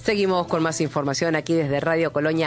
Seguimos con más información aquí desde Radio Colonia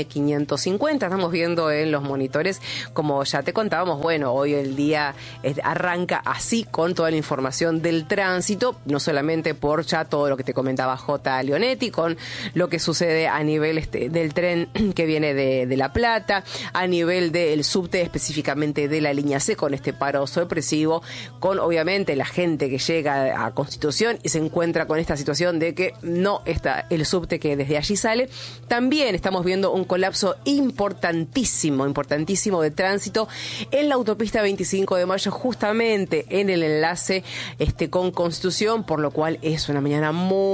AM550. Estamos viendo en los monitores, como ya te contábamos, bueno, hoy el día arranca así con toda la información del tránsito, no solamente por ya todo lo que te comentaba J. Leonetti, con lo que sucede a nivel del tren que viene de La Plata, a nivel del subte, específicamente de la línea C, con este paro sorpresivo, con obviamente la gente que llega a Constitución y se encuentra con esta situación de que no está el subte que desde allí sale. También estamos viendo un colapso importantísimo de tránsito en la autopista 25 de mayo, justamente en el enlace con Constitución, por lo cual es una mañana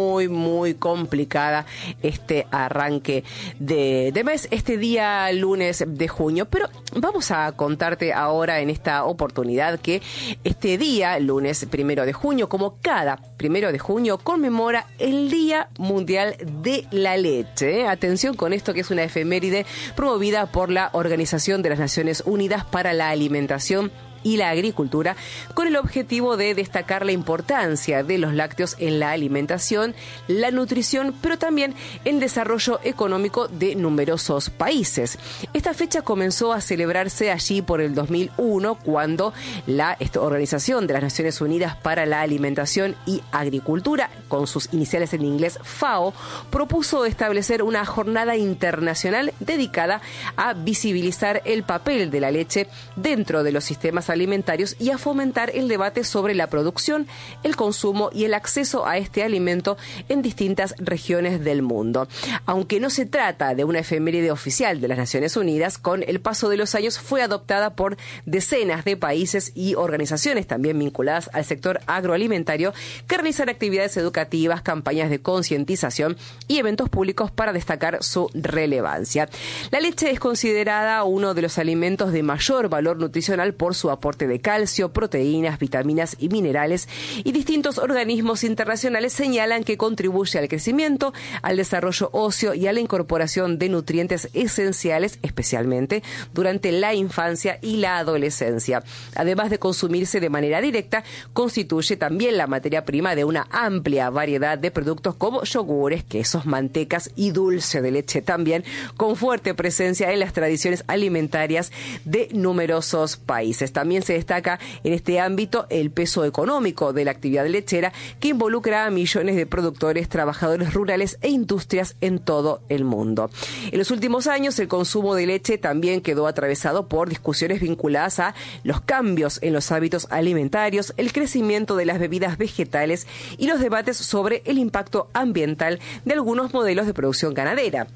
muy complicada este arranque de mes, este día lunes de junio. Pero vamos a contarte ahora en esta oportunidad que este día, lunes 1 de junio, como cada 1 de junio, conmemora el Día Mundial de la Leche. Atención con esto, que es una efeméride promovida por la Organización de las Naciones Unidas para la Alimentación y la Agricultura, con el objetivo de destacar la importancia de los lácteos en la alimentación, la nutrición, pero también en desarrollo económico de numerosos países. Esta fecha comenzó a celebrarse allí por el 2001, cuando la Organización de las Naciones Unidas para la Alimentación y Agricultura, con sus iniciales en inglés FAO, propuso establecer una jornada internacional dedicada a visibilizar el papel de la leche dentro de los sistemas alimentarios y a fomentar el debate sobre la producción, el consumo y el acceso a este alimento en distintas regiones del mundo. Aunque no se trata de una efeméride oficial de las Naciones Unidas, con el paso de los años fue adoptada por decenas de países y organizaciones también vinculadas al sector agroalimentario, que realizan actividades educativas, campañas de concientización y eventos públicos para destacar su relevancia. La leche es considerada uno de los alimentos de mayor valor nutricional por su aporte de calcio, proteínas, vitaminas y minerales, y distintos organismos internacionales señalan que contribuye al crecimiento, al desarrollo óseo y a la incorporación de nutrientes esenciales, especialmente durante la infancia y la adolescencia. Además de consumirse de manera directa, constituye también la materia prima de una amplia variedad de productos como yogures, quesos, mantecas y dulce de leche también, con fuerte presencia en las tradiciones alimentarias de numerosos países. También se destaca en este ámbito el peso económico de la actividad lechera, que involucra a millones de productores, trabajadores rurales e industrias en todo el mundo. En los últimos años, el consumo de leche también quedó atravesado por discusiones vinculadas a los cambios en los hábitos alimentarios, el crecimiento de las bebidas vegetales y los debates sobre el impacto ambiental de algunos modelos de producción ganadera.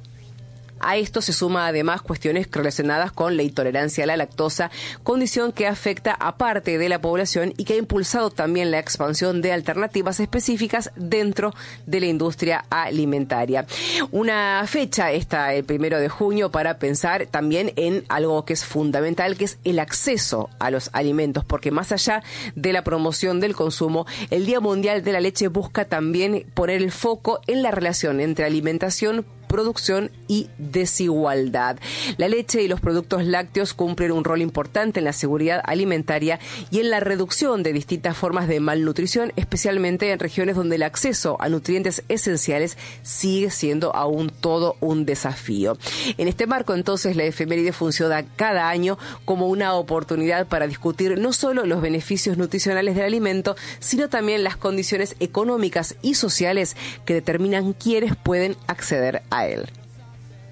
A esto se suma además cuestiones relacionadas con la intolerancia a la lactosa, condición que afecta a parte de la población y que ha impulsado también la expansión de alternativas específicas dentro de la industria alimentaria. Una fecha esta, el 1 de junio, para pensar también en algo que es fundamental, que es el acceso a los alimentos, porque más allá de la promoción del consumo, el Día Mundial de la Leche busca también poner el foco en la relación entre alimentación, producción y desigualdad. La leche y los productos lácteos cumplen un rol importante en la seguridad alimentaria y en la reducción de distintas formas de malnutrición, especialmente en regiones donde el acceso a nutrientes esenciales sigue siendo aún todo un desafío. En este marco, entonces, la efeméride funciona cada año como una oportunidad para discutir no solo los beneficios nutricionales del alimento, sino también las condiciones económicas y sociales que determinan quiénes pueden acceder a él.